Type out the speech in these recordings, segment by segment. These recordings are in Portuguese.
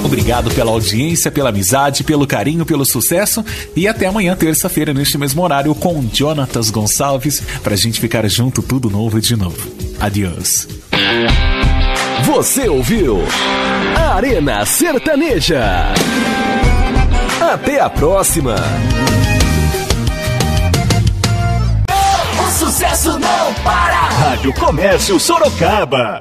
Obrigado pela audiência, pela amizade, pelo carinho, pelo sucesso e até amanhã, terça-feira, neste mesmo horário com Jonatas Gonçalves, pra gente ficar junto, tudo novo de novo. Adiós. Você ouviu Arena Sertaneja. Até a próxima. O sucesso não para. Rádio Comércio Sorocaba.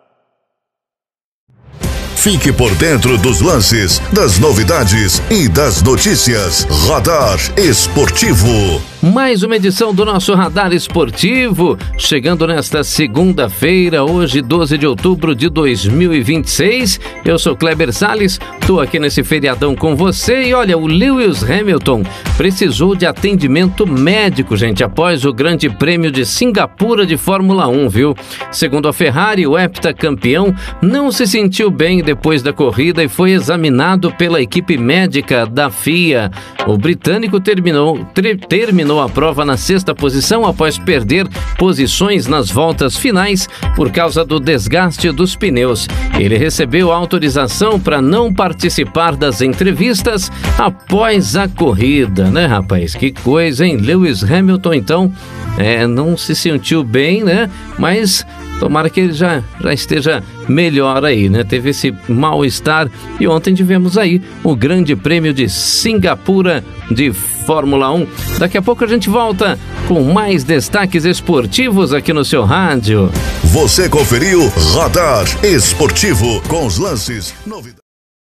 Fique por dentro dos lances, das novidades e das notícias. Radar Esportivo. Mais uma edição do nosso Radar Esportivo, chegando nesta segunda-feira, hoje 12 de outubro de 2026. Eu sou Kleber Salles, estou aqui nesse feriadão com você e olha, o Lewis Hamilton precisou de atendimento médico, gente, após o Grande Prêmio de Singapura de Fórmula 1, viu? Segundo a Ferrari, o heptacampeão não se sentiu bem depois da corrida e foi examinado pela equipe médica da FIA. O britânico terminou a prova na sexta posição após perder posições nas voltas finais por causa do desgaste dos pneus. Ele recebeu autorização para não participar das entrevistas após a corrida, né, rapaz? Que coisa, hein? Lewis Hamilton, então, não se sentiu bem, né? Mas tomara que ele já esteja melhor aí, né? Teve esse mal-estar e ontem tivemos aí o Grande Prêmio de Singapura de Fórmula 1. Daqui a pouco a gente volta com mais destaques esportivos aqui no seu rádio. Você conferiu Radar Esportivo com os lances, novidades.